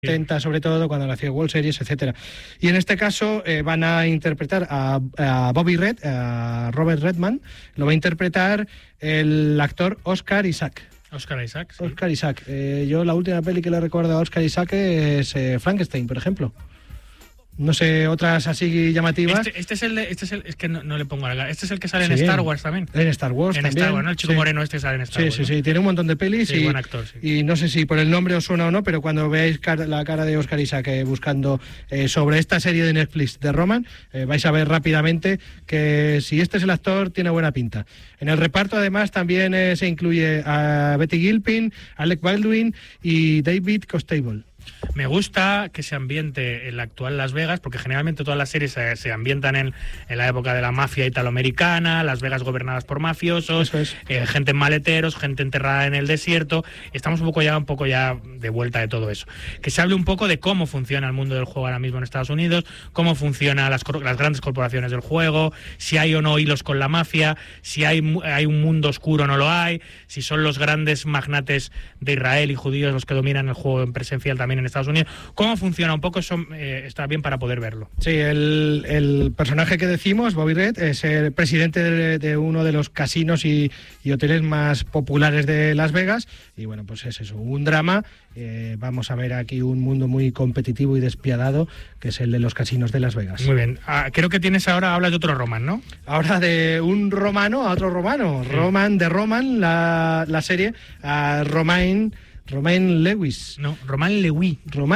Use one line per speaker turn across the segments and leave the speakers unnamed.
70, sobre todo cuando nació World Series, etcétera. Y en este caso van a interpretar a Bobby Red, a Robert Redman, lo va a interpretar el actor Oscar Isaac.
Oscar Isaac, sí.
Oscar Isaac. Yo la última peli que le recuerdo a Oscar Isaac es Frankenstein, por ejemplo. No sé, otras así llamativas.
Este es es que no le pongo la. Este es el que sale en Star Wars también.
En Star Wars
en
también.
Star Wars, ¿no? El chico moreno este sale en Star Wars.
Sí, tiene un montón de pelis.
Sí, buen actor, sí.
Y no sé si por el nombre os suena o no, pero cuando veáis la cara de Oscar Isaac buscando sobre esta serie de Netflix de Roman, vais a ver rápidamente que si este es el actor, tiene buena pinta. En el reparto, además, también se incluye a Betty Gilpin, Alec Baldwin y David Costable.
Me gusta que se ambiente en la actual Las Vegas, porque generalmente todas las series se ambientan en la época de la mafia italoamericana, Las Vegas gobernadas por mafiosos, gente en maleteros, gente enterrada en el desierto. Estamos un poco ya de vuelta de todo eso. Que se hable un poco de cómo funciona el mundo del juego ahora mismo en Estados Unidos, cómo funcionan las grandes corporaciones del juego, si hay o no hilos con la mafia, si hay un mundo oscuro o no lo hay, si son los grandes magnates de Israel y judíos los que dominan el juego en presencial también en Estados Unidos. ¿Cómo funciona un poco eso? Está bien para poder verlo.
Sí, el personaje que decimos, Bobby Red, es el presidente de uno de los casinos y hoteles más populares de Las Vegas. Y bueno, pues es eso, un drama. Vamos a ver aquí un mundo muy competitivo y despiadado, que es el de los casinos de Las Vegas.
Muy bien. Creo que hablas de otro Roman, ¿no?
Ahora de un romano a otro romano. Sí. Roman, la serie, a Romain Lewis.
No, Romain Lewy.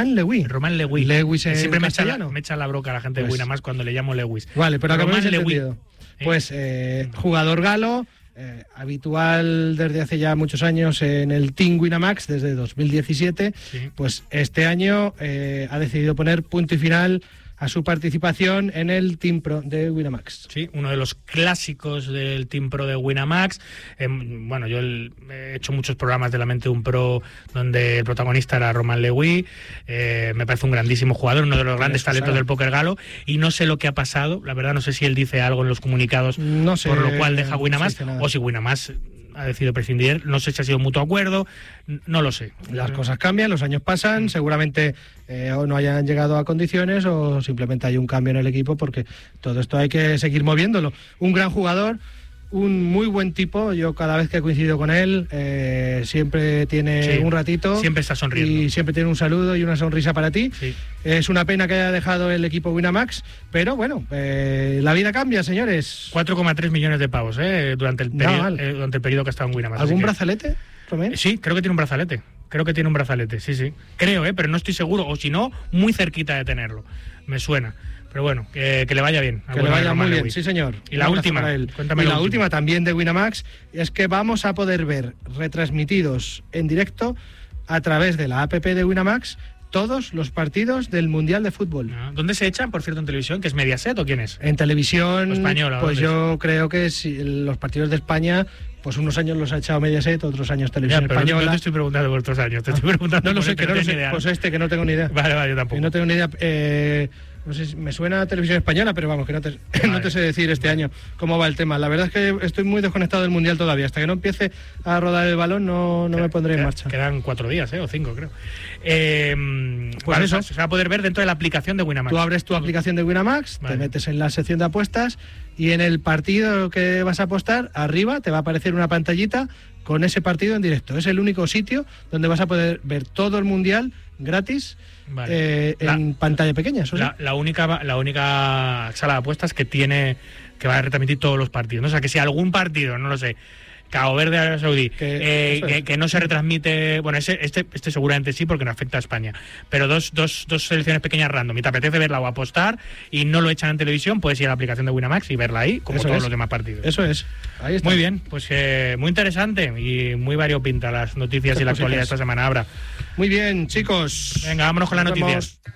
Lewis
siempre me echa la broca a la gente de Winamax cuando le llamo Lewis.
Vale, pero
Romain Lewy.
Pues jugador galo, habitual desde hace ya muchos años en el Team Winamax, desde 2017. Sí. Pues este año ha decidido poner punto y final a su participación en el Team Pro de Winamax.
Sí, uno de los clásicos del Team Pro de Winamax. Bueno, yo he hecho muchos programas de la mente de un pro donde el protagonista era Romain Lewy. Me parece un grandísimo jugador, uno de los grandes talentos del póker galo, y no sé lo que ha pasado, la verdad no sé si él dice algo en los comunicados, no sé, por lo cual deja Winamax, o si Winamax ha decidido prescindir, no sé si ha sido mutuo acuerdo, no lo sé.
Las cosas cambian, los años pasan, seguramente o no hayan llegado a condiciones o simplemente hay un cambio en el equipo, porque todo esto hay que seguir moviéndolo. Un gran jugador, un muy buen tipo, yo cada vez que he coincidido con él siempre tiene un ratito,
siempre está sonriendo
y siempre tiene un saludo y una sonrisa para ti.
Sí.
Es una pena que haya dejado el equipo Winamax, pero bueno, la vida cambia, señores.
4,3 millones de pavos durante el periodo que ha estado en Winamax.
¿Algún brazalete, Romén?
Sí, creo que tiene un brazalete. Sí. Creo, pero no estoy seguro, o si no, muy cerquita de tenerlo. Me suena. Pero bueno, que le vaya bien.
Que le vaya muy bien, sí señor.
Y la última,
cuéntame. Y la última también de Winamax es que vamos a poder ver retransmitidos en directo a través de la app de Winamax todos los partidos del Mundial de Fútbol.
¿Dónde se echan, por cierto, en televisión? ¿Que es Mediaset o quién es?
En televisión
española.
Pues yo creo que los partidos de España, pues unos años los ha echado Mediaset, otros años Televisión Española.
No te estoy preguntando por otros años, te estoy preguntando.
No lo sé, que no lo sé. Pues que no tengo ni idea.
Vale, yo tampoco.
No tengo ni idea. No sé, me suena a Televisión Española, pero vamos, que no te sé decir este año cómo va el tema. La verdad es que estoy muy desconectado del Mundial todavía. Hasta que no empiece a rodar el balón no me pondré en marcha.
Quedan 4 días, o 5, creo.
Pues eso.
Se va a poder ver dentro de la aplicación de Winamax.
Tú abres tu aplicación de Winamax, te metes en la sección de apuestas y en el partido que vas a apostar, arriba te va a aparecer una pantallita con ese partido en directo. Es el único sitio donde vas a poder ver todo el Mundial gratis. Vale. En pantalla pequeña, eso sí.
La única sala de apuestas que va a retransmitir todos los partidos, ¿no? O sea, que si algún partido, no lo sé, Cabo Verde, Arabia Saudí, que no se retransmite, bueno, este seguramente sí, porque no afecta a España, pero dos selecciones pequeñas random y te apetece verla o apostar y no lo echan en televisión, puedes ir a la aplicación de Winamax y verla ahí, como todos los demás partidos.
Eso es, ahí está.
Muy bien, pues muy interesante y muy variopinta las noticias y la actualidad de esta semana. Abra.
Muy bien, chicos.
Venga, vámonos con las noticias.